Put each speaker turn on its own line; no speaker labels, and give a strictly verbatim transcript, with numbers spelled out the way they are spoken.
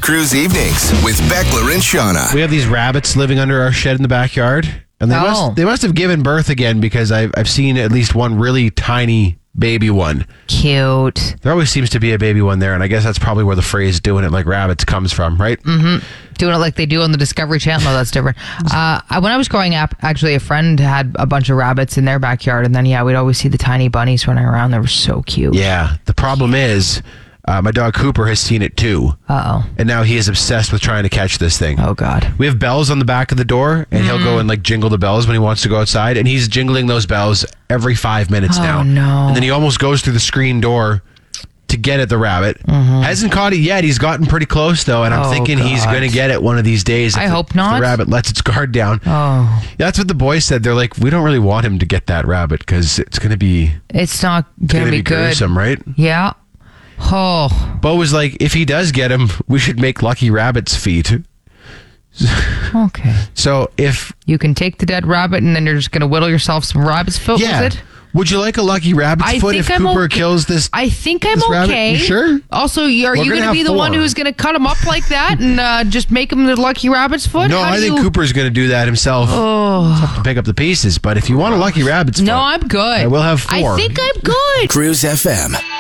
Cruise Evenings with Beckler and Shauna.
We have these rabbits living under our shed in the backyard. And they,
Oh.
must, they must have given birth again because I've, I've seen at least one really tiny baby one.
Cute.
There always seems to be a baby one there, and I guess that's probably where the phrase doing it like rabbits comes from, right?
Mm-hmm. Doing it like they do on the Discovery Channel, no, that's different. Uh, I- when I was growing up, actually, a friend had a bunch of rabbits in their backyard, and then, yeah, we'd always see the tiny bunnies running around. They were so cute.
Yeah. The problem is, uh, my dog Cooper has seen it too.
Uh-oh.
And now he is obsessed with trying to catch this thing.
Oh, God.
We have bells on the back of the door, and he'll
Mm.
go and like jingle the bells when he wants to go outside, and he's jingling those bells every five minutes
Oh,
now.
no.
And then he almost goes through the screen door to get at the rabbit.
Mm-hmm.
Hasn't caught it yet. He's gotten pretty close though, and I'm
Oh,
thinking he's
God.
going to get it one of these days. if
I
the-
hope
if
not.
the rabbit lets its guard down.
Oh.
That's what the boys said. They're like, we don't really want him to get that rabbit because it's going to be
It's not
going
going
to
to
be
be good.
gruesome, right?
Yeah. Oh.
Bo was like, if he does get him, we should make Lucky Rabbit's feet.
Okay.
So if
You can take the dead rabbit, and then you're just going to whittle yourself some rabbit's foot
yeah,
with it?
would you like a Lucky Rabbit's
I
foot
think
if
I'm
Cooper
okay.
kills this?
I think I'm
this rabbit?
okay.
You sure?
Also, you- are
We're
you
gonna
going to be
have
the one
four.
who's going to cut him up like that and uh, just make him the Lucky Rabbit's foot?
No,
How
I
do
think
you-
Cooper's going to do that himself.
Oh.
Have to pick up the pieces. But if you want a Lucky Rabbit's
No,
foot,
I'm good.
I will have four.
I think I'm good.
Cruise F M.